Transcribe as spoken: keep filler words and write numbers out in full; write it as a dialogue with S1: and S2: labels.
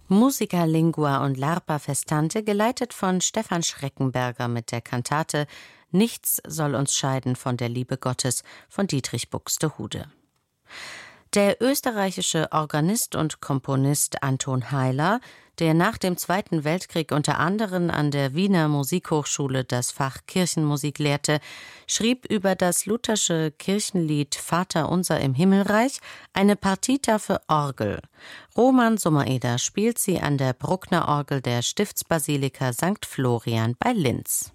S1: Musica Lingua und Larpa Festante, geleitet von Stefan Schreckenberger mit der Kantate Nichts soll uns scheiden von der Liebe Gottes von Dietrich Buxtehude. Der österreichische Organist und Komponist Anton Heiller, der nach dem Zweiten Weltkrieg unter anderem an der Wiener Musikhochschule das Fach Kirchenmusik lehrte, schrieb über das luthersche Kirchenlied Vater unser im Himmelreich eine Partita für Orgel. Roman Sommereder spielt sie an der Bruckner Orgel der Stiftsbasilika Sankt Florian bei Linz.